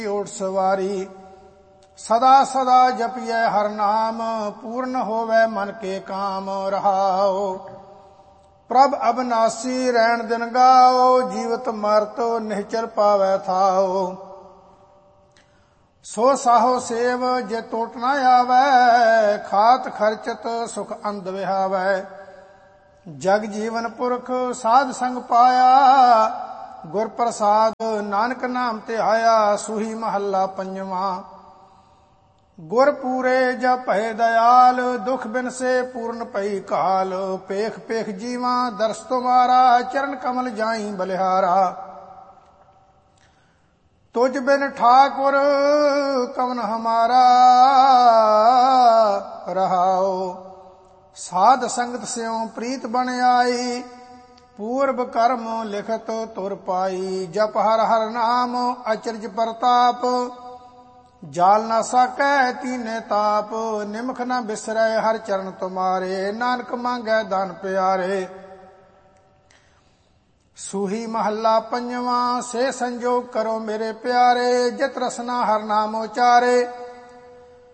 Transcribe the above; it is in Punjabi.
ਓਟ ਸਵਾਰੀ। ਸਦਾ ਸਦਾ ਜਪਿਐ ਹਰ ਨਾਮ, ਪੂਰਨ ਹੋਵੈ ਮਨ ਕੇ ਕਾਮ। ਰਹਾਉ ਪ੍ਰਭ ਅਬਨਾਸੀ ਰਹਿਣ ਦਿਨ ਗਾਓ, ਜੀਵਤ ਮਰਤ ਨਿਹਚਲ ਪਾਵੈ ਥਾਉ। ਸੋ ਸਾਹੋ ਸੇਵ ਜੇ ਟੋਟ ਨਾ ਆਵੈ, ਖਾਤ ਖਰਚਤ ਸੁਖ ਅੰਧ ਵਿਹਾਵੈ। ਜਗ ਜੀਵਨ ਪੁਰਖ ਸਾਧ ਸੰਗ ਪਾਇਆ, ਗੁਰ ਪ੍ਰਸਾਦ ਨਾਨਕ ਨਾਮ ਧਿਆਇਆ। ਸੂਹੀ ਮਹੱਲਾ ਪੰਜਵਾਂ। ਗੁਰ ਪੂਰੇ ਜਪ ਭਏ ਦਇਆਲ, ਦੁਖ ਬਿਨ ਸੇ ਪੂਰਨ ਪਈ ਕਾਲ। ਪੇਖ ਪੇਖ ਜੀਵਾਂ ਦਰਸ ਤੁਮਾਰਾ, ਚਰਨ ਕਮਲ ਜਾਈ ਬਲਿਹਾਰਾ। ਤੁਝ ਬਿਨ ਠਾकुर ਕਵਨ ਹਮਾਰਾ, ਰਹਾਉ ਸਾਧ ਸੰਗਤ ਸਿਉ ਪ੍ਰੀਤ ਬਣ ਆਈ। ਪੂਰਬ ਕਰਮ ਲਿਖਤ ਤੁਰ ਪਾਈ। ਜਪ ਹਰ ਹਰ ਨਾਮ ਅਚਰਜ ਪ੍ਰਤਾਪ, ਜਾਲ ਨਾ ਸਾਕੈ ਤੀਨੇ ਤਾਪ। ਨਿਮਖ ਨਾ ਬਿਸਰੈ ਹਰ ਚਰਨ ਤੁਮਾਰੇ, ਨਾਨਕ ਮੰਗੈ ਦਾਨ ਪਿਆਰੇ। ਸੂਹੀ ਮਹੱਲਾ ਪੰਜਵਾਂ। ਸੇ ਸੰਜੋਗ ਕਰੋ ਮੇਰੇ ਪਿਆਰੇ, ਜਿਤ ਰਸਨਾ ਹਰ ਨਾਮ ਉਚਾਰੇ।